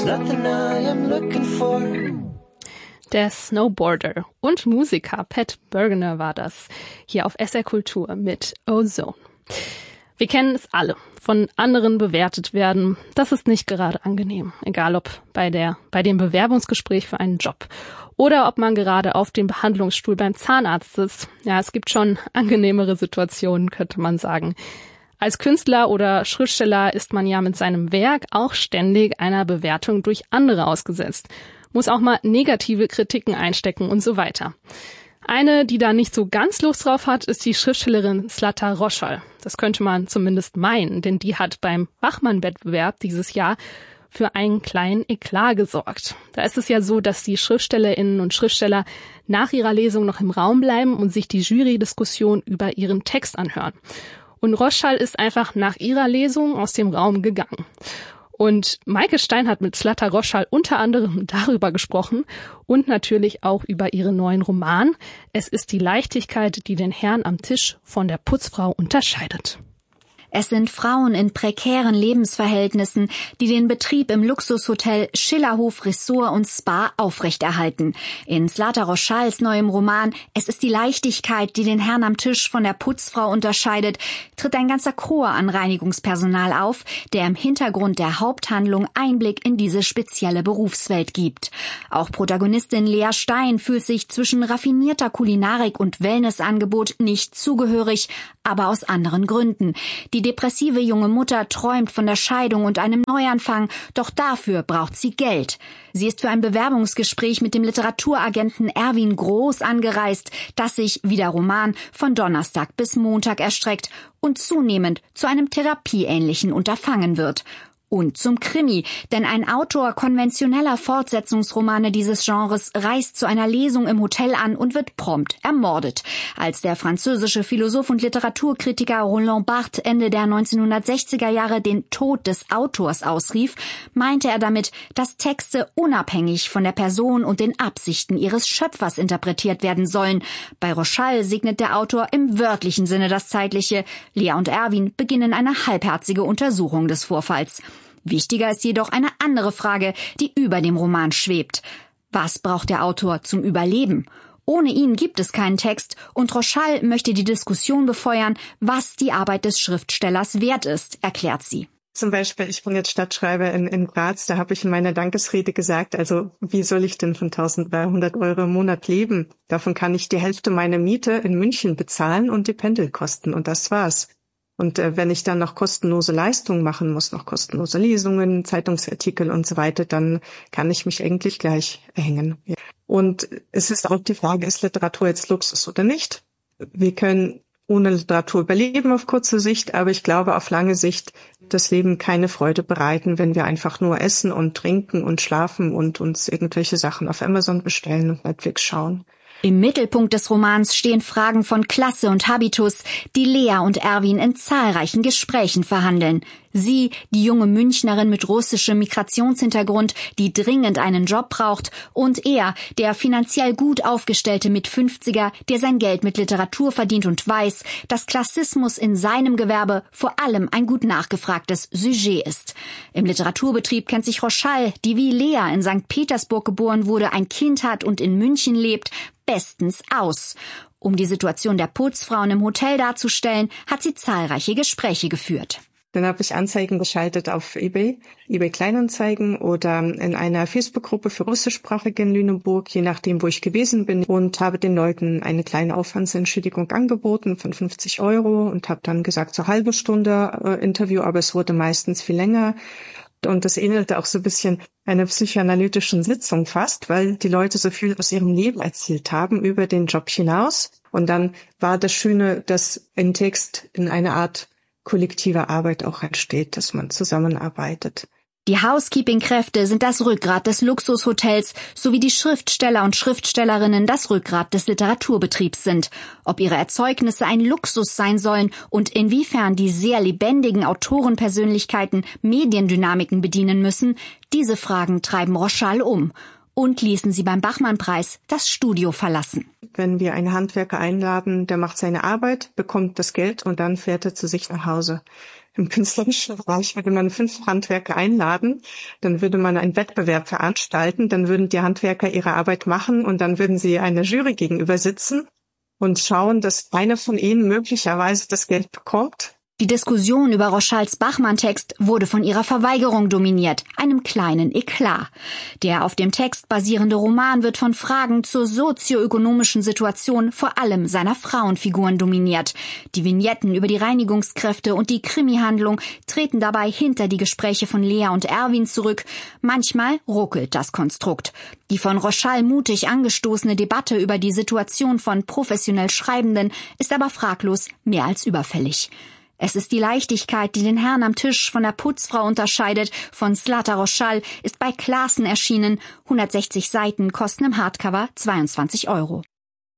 nothing I am looking for. Der Snowboarder und Musiker Pat Bergener war das, hier auf SR Kultur mit Ozone. Wir kennen es alle, von anderen bewertet werden, das ist nicht gerade angenehm, egal ob bei dem Bewerbungsgespräch für einen Job oder ob man gerade auf dem Behandlungsstuhl beim Zahnarzt sitzt. Ja, es gibt schon angenehmere Situationen, könnte man sagen. Als Künstler oder Schriftsteller ist man ja mit seinem Werk auch ständig einer Bewertung durch andere ausgesetzt, muss auch mal negative Kritiken einstecken und so weiter. Eine, die da nicht so ganz Lust drauf hat, ist die Schriftstellerin Zlata Roschal. Das könnte man zumindest meinen, denn die hat beim Bachmann-Wettbewerb dieses Jahr für einen kleinen Eklat gesorgt. Da ist es ja so, dass die Schriftstellerinnen und Schriftsteller nach ihrer Lesung noch im Raum bleiben und sich die Jurydiskussion über ihren Text anhören. Und Roschal ist einfach nach ihrer Lesung aus dem Raum gegangen. Und Maike Stein hat mit Zlata Roschal unter anderem darüber gesprochen und natürlich auch über ihren neuen Roman. Es ist die Leichtigkeit, die den Herrn am Tisch von der Putzfrau unterscheidet. Es sind Frauen in prekären Lebensverhältnissen, die den Betrieb im Luxushotel Schillerhof Ressort und Spa aufrechterhalten. In Zlata Roschals neuem Roman Es ist die Leichtigkeit, die den Herrn am Tisch von der Putzfrau unterscheidet, tritt ein ganzer Chor an Reinigungspersonal auf, der im Hintergrund der Haupthandlung Einblick in diese spezielle Berufswelt gibt. Auch Protagonistin Lea Stein fühlt sich zwischen raffinierter Kulinarik und Wellnessangebot nicht zugehörig, aber aus anderen Gründen. Die depressive junge Mutter träumt von der Scheidung und einem Neuanfang, doch dafür braucht sie Geld. Sie ist für ein Bewerbungsgespräch mit dem Literaturagenten Erwin Groß angereist, das sich, wie der Roman, von Donnerstag bis Montag erstreckt und zunehmend zu einem therapieähnlichen Unterfangen wird. Und zum Krimi, denn ein Autor konventioneller Fortsetzungsromane dieses Genres reist zu einer Lesung im Hotel an und wird prompt ermordet. Als der französische Philosoph und Literaturkritiker Roland Barthes Ende der 1960er Jahre den Tod des Autors ausrief, meinte er damit, dass Texte unabhängig von der Person und den Absichten ihres Schöpfers interpretiert werden sollen. Bei Roschal segnet der Autor im wörtlichen Sinne das Zeitliche. Lea und Erwin beginnen eine halbherzige Untersuchung des Vorfalls. Wichtiger ist jedoch eine andere Frage, die über dem Roman schwebt. Was braucht der Autor zum Überleben? Ohne ihn gibt es keinen Text und Roschal möchte die Diskussion befeuern, was die Arbeit des Schriftstellers wert ist, erklärt sie. Zum Beispiel, ich bin jetzt Stadtschreiber in Graz, da habe ich in meiner Dankesrede gesagt, also wie soll ich denn von 1.300 Euro im Monat leben? Davon kann ich die Hälfte meiner Miete in München bezahlen und die Pendelkosten und das war's. Und wenn ich dann noch kostenlose Leistungen machen muss, noch kostenlose Lesungen, Zeitungsartikel und so weiter, dann kann ich mich eigentlich gleich hängen. Und es ist auch die Frage, ist Literatur jetzt Luxus oder nicht? Wir können ohne Literatur überleben auf kurze Sicht, aber ich glaube auf lange Sicht das Leben keine Freude bereiten, wenn wir einfach nur essen und trinken und schlafen und uns irgendwelche Sachen auf Amazon bestellen und Netflix schauen. Im Mittelpunkt des Romans stehen Fragen von Klasse und Habitus, die Lea und Erwin in zahlreichen Gesprächen verhandeln. Sie, die junge Münchnerin mit russischem Migrationshintergrund, die dringend einen Job braucht, und er, der finanziell gut aufgestellte Mit-50er, der sein Geld mit Literatur verdient und weiß, dass Klassismus in seinem Gewerbe vor allem ein gut nachgefragtes Sujet ist. Im Literaturbetrieb kennt sich Roschal, die wie Lea in St. Petersburg geboren wurde, ein Kind hat und in München lebt, bestens aus. Um die Situation der Putzfrauen im Hotel darzustellen, hat sie zahlreiche Gespräche geführt. Dann habe ich Anzeigen geschaltet auf eBay Kleinanzeigen oder in einer Facebook-Gruppe für Russischsprachige in Lüneburg, je nachdem, wo ich gewesen bin, und habe den Leuten eine kleine Aufwandsentschädigung angeboten von 50 Euro und habe dann gesagt, so halbe Stunde Interview, aber es wurde meistens viel länger. Und das ähnelte auch so ein bisschen einer psychoanalytischen Sitzung fast, weil die Leute so viel aus ihrem Leben erzählt haben über den Job hinaus. Und dann war das Schöne, dass ein Text in einer Art kollektiver Arbeit auch entsteht, dass man zusammenarbeitet. Die Housekeeping-Kräfte sind das Rückgrat des Luxushotels, sowie die Schriftsteller und Schriftstellerinnen das Rückgrat des Literaturbetriebs sind. Ob ihre Erzeugnisse ein Luxus sein sollen und inwiefern die sehr lebendigen Autorenpersönlichkeiten Mediendynamiken bedienen müssen, diese Fragen treiben Roschal um und ließen sie beim Bachmann-Preis das Studio verlassen. Wenn wir einen Handwerker einladen, der macht seine Arbeit, bekommt das Geld und dann fährt er zu sich nach Hause. Im künstlerischen Bereich würde man 5 Handwerker einladen, dann würde man einen Wettbewerb veranstalten, dann würden die Handwerker ihre Arbeit machen und dann würden sie einer Jury gegenüber sitzen und schauen, dass einer von ihnen möglicherweise das Geld bekommt. Die Diskussion über Rochals Bachmann-Text wurde von ihrer Verweigerung dominiert, einem kleinen Eklat. Der auf dem Text basierende Roman wird von Fragen zur sozioökonomischen Situation vor allem seiner Frauenfiguren dominiert. Die Vignetten über die Reinigungskräfte und die Krimihandlung treten dabei hinter die Gespräche von Lea und Erwin zurück. Manchmal ruckelt das Konstrukt. Die von Rochal mutig angestoßene Debatte über die Situation von professionell Schreibenden ist aber fraglos mehr als überfällig. Es ist die Leichtigkeit, die den Herrn am Tisch von der Putzfrau unterscheidet. Von Zlata Rochal ist bei Clasen erschienen. 160 Seiten kosten im Hardcover 22 €.